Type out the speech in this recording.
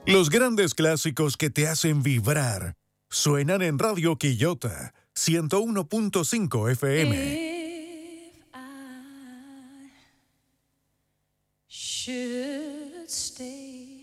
Los grandes clásicos que te hacen vibrar suenan en Radio Quillota 101.5 FM. If I should stay